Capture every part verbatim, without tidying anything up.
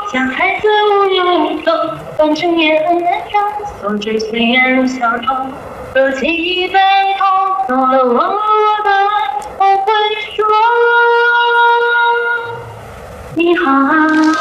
像孩子无用的，反正也很难找，所追随缘如小偷，若记忆被偷走了，忘了我的爱，我会说你好啊。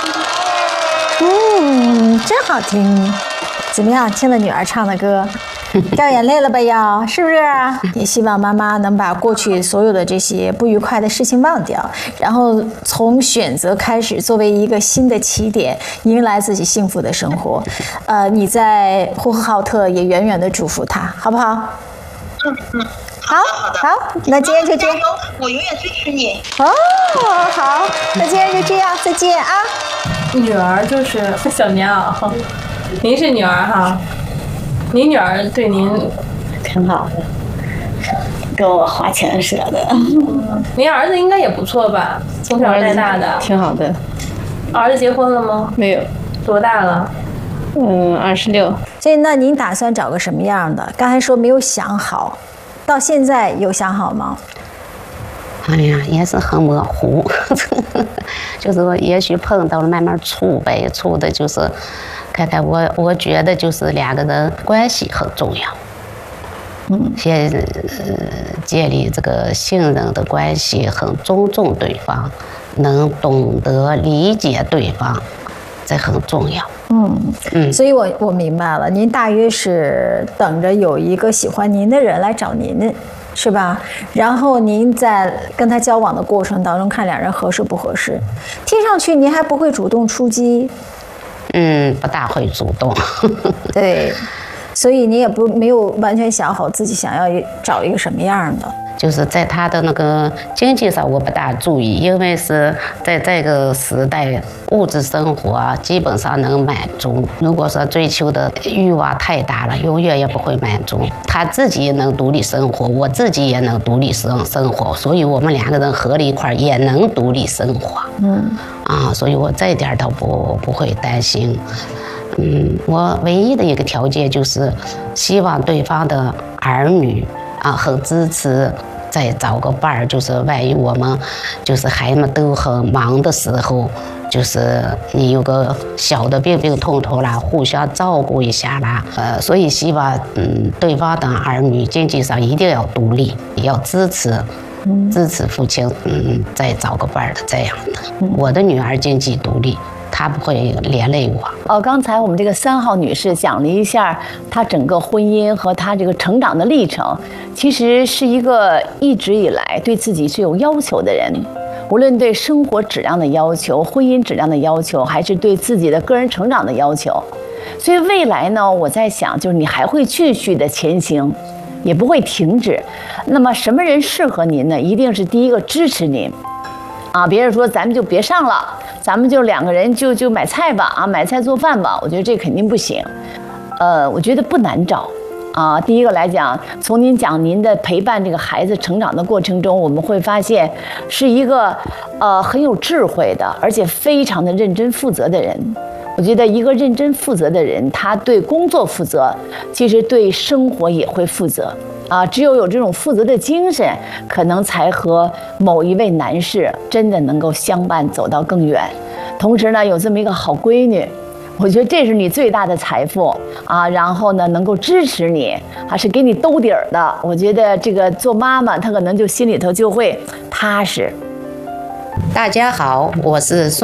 嗯，真好听。怎么样？听了女儿唱的歌，掉眼泪了吧？要是不是？也希望妈妈能把过去所有的这些不愉快的事情忘掉，然后从选择开始，作为一个新的起点，迎来自己幸福的生活。呃，你在呼和浩特也远远的祝福她，好不好？ 嗯嗯。 好，好，好，那今天就这样。 我永远支持你。 哦，好，那今天就这样，再见啊。 女儿就是小棉袄，您是女儿哈，您女儿对您挺好的，给我花钱舍的。 您儿子应该也不错吧？从小带大的， 挺好的。 儿子结婚了吗？ 没有。 多大了？ 嗯，二十六。 所以那您打算找个什么样的？刚才说没有想好，到现在有想好吗？ 哎呀，也是很模糊，就是说也许碰到了，慢慢处呗，处的就是看看我，我觉得就是两个人关系很重要，嗯，先呃建立这个信任的关系，很尊重对方，能懂得理解对方，这很重要。 嗯嗯，所以我我明白了，您大约是等着有一个喜欢您的人来找您，是吧？然后您在跟他交往的过程当中，看两人合适不合适。听上去您还不会主动出击， 嗯，不大会主动。 对，所以你也不没有完全想好自己想要找一个什么样的。 就是在他的那个经济上我不大注意，因为是在这个时代物质生活啊基本上能满足，如果说追求的欲望太大了，永远也不会满足。他自己也能独立生活，我自己也能独立生生活，所以我们两个人合在一块也能独立生活。嗯，啊，所以我这一点倒不不会担心。嗯，我唯一的一个条件就是希望对方的儿女啊很支持，再找个伴儿，就是万一我们就是孩子们都很忙的时候，就是你有个小的病病痛痛啦，互相照顾一下啦。呃，所以希望嗯对方的儿女经济上一定要独立，要支持。支持父亲，嗯，再找个伴儿的这样的。我的女儿经济独立，她不会连累我。 哦，刚才我们这个三号女士讲了一下她整个婚姻和她这个成长的历程，其实是一个一直以来对自己是有要求的人，无论对生活质量的要求、婚姻质量的要求，还是对自己的个人成长的要求。所以未来呢，我在想，就是你还会继续的前行。也不会停止。那么什么人适合您呢？一定是第一个支持您，啊，别人说咱们就别上了，咱们就两个人就就买菜吧，啊，买菜做饭吧。我觉得这肯定不行。呃，我觉得不难找，啊，第一个来讲，从您讲您的陪伴这个孩子成长的过程中，我们会发现是一个呃很有智慧的，而且非常的认真负责的人。我觉得一个认真负责的人，他对工作负责，其实对生活也会负责啊。只有有这种负责的精神，可能才和某一位男士真的能够相伴走到更远。同时呢，有这么一个好闺女，我觉得这是你最大的财富啊。然后呢，能够支持你，还是给你兜底儿的。我觉得这个做妈妈，她可能就心里头就会踏实。 大家好，我是宋。